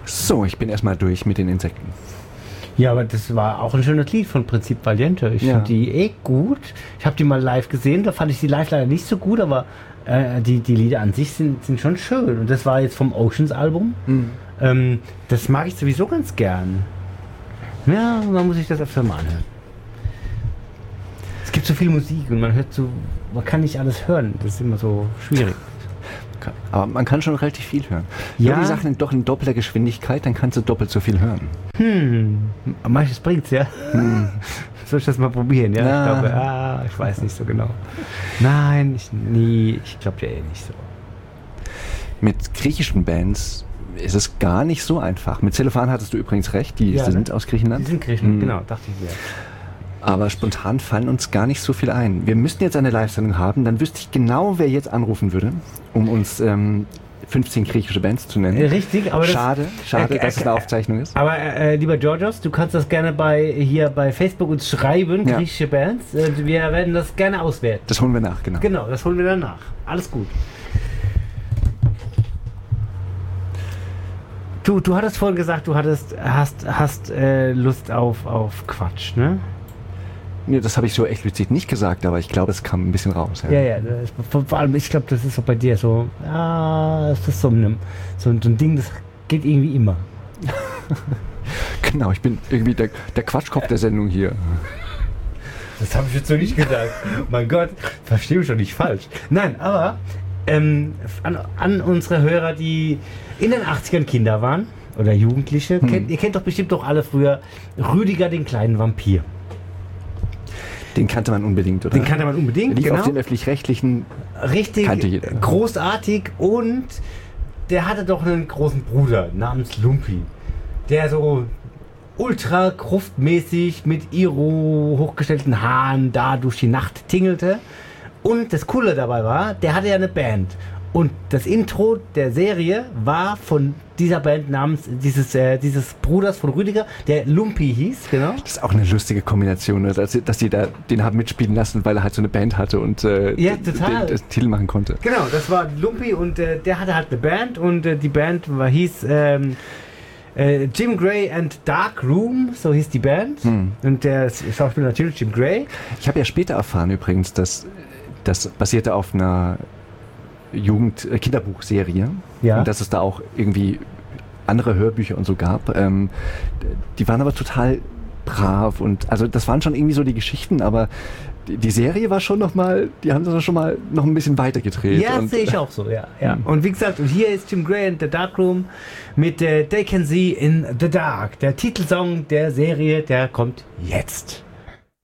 So, ich bin erstmal durch mit den Insekten. Ja, aber das war auch ein schönes Lied von Prinzip Valiente. Ich finde die gut. Ich habe die mal live gesehen, da fand ich die live leider nicht so gut, aber die Lieder an sich sind schon schön. Und das war jetzt vom Oceans-Album. Das mag ich sowieso ganz gern. Ja, man muss sich das öfter mal anhören. Es gibt so viel Musik und man kann nicht alles hören. Das ist immer so schwierig. Aber man kann schon relativ viel hören. Ja. Nur die Sachen doch in doppelter Geschwindigkeit, dann kannst du doppelt so viel hören. Manches bringt's, ja. Soll ich das mal probieren, ja? Na. Ich glaube, ich weiß nicht so genau. Nein, ich glaube ja nicht so. Mit griechischen Bands ist es gar nicht so einfach. Mit Cellophane hattest du übrigens recht, die sind aus Griechenland. Die sind Griechenland, genau, dachte ich mir. Aber spontan fallen uns gar nicht so viel ein. Wir müssten jetzt eine Live-Sendung haben, dann wüsste ich genau, wer jetzt anrufen würde, um uns 15 griechische Bands zu nennen. Richtig, aber schade, dass es eine Aufzeichnung ist. Aber lieber Georgios, du kannst das gerne bei Facebook uns schreiben, griechische Bands. Wir werden das gerne auswerten. Das holen wir nach, genau. Genau, das holen wir dann nach. Alles gut. Du hattest vorhin gesagt, du hast Lust auf Quatsch, ne? Nee, das habe ich so explizit nicht gesagt, aber ich glaube, es kam ein bisschen raus. Ja, vor allem, ich glaube, das ist so bei dir so, das ist so ein Ding, das geht irgendwie immer. Genau, ich bin irgendwie der Quatschkopf der Sendung hier. Das habe ich jetzt so nicht gesagt. Mein Gott, verstehe mich doch nicht falsch. Nein, aber an unsere Hörer, die in den 80ern Kinder waren oder Jugendliche, ihr kennt doch bestimmt doch alle früher Rüdiger, den kleinen Vampir. Den kannte man unbedingt, oder? Den kannte man unbedingt, genau. Auf den Öffentlich-Rechtlichen richtig kannte jeder. Großartig, und der hatte doch einen großen Bruder namens Lumpi, der so ultra kruftmäßig mit Iro hochgestellten Haaren da durch die Nacht tingelte. Und das Coole dabei war, der hatte ja eine Band. Und das Intro der Serie war von dieser Band namens dieses Bruders von Rüdiger, der Lumpi hieß, genau. Das ist auch eine lustige Kombination, dass die da den haben mitspielen lassen, weil er halt so eine Band hatte und den Titel machen konnte. Genau, das war Lumpi, und der hatte halt eine Band, und die Band hieß Jim Gray and Dark Room, so hieß die Band. Und der Schauspieler natürlich Jim Gray. Ich habe ja später erfahren übrigens, dass das basierte auf einer Kinderbuchserie, und dass es da auch irgendwie andere Hörbücher und so gab. Die waren aber total brav, und also das waren schon irgendwie so die Geschichten, aber die Serie war schon die haben das schon mal noch ein bisschen weiter gedreht. Ja, sehe ich auch so, ja. Und wie gesagt, und hier ist Jim Gray and the Dark Room mit They Can See in the Dark. Der Titelsong der Serie, der kommt jetzt.